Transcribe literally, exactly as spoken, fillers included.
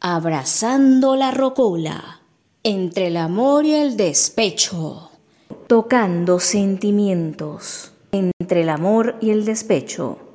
Abrazando la rocola, entre el amor y el despecho. Tocando sentimientos, entre el amor y el despecho.